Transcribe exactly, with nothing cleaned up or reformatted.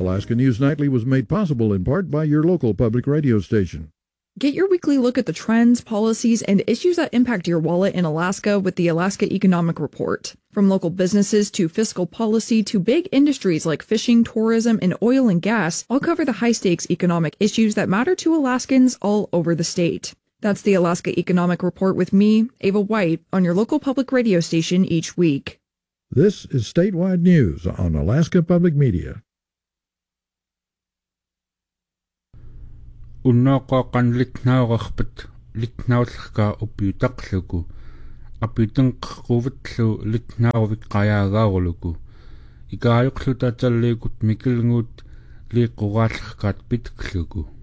Alaska News Nightly was made possible in part by your local public radio station. Get your weekly look at the trends, policies, and issues that impact your wallet in Alaska with the Alaska Economic Report. From local businesses to fiscal policy to big industries like fishing, tourism, and oil and gas, I'll cover the high-stakes economic issues that matter to Alaskans all over the state. That's the Alaska Economic Report with me, Ava White, on your local public radio station each week. This is statewide news on Alaska Public Media. Unnoqoqan litnaorerpat litnaullerka upiutaqluku apiutenqquvitllu litnaarvik qayaagaarluku ikaajuqluta talliikut mikilnguut liiqquraallerkaat pitkluku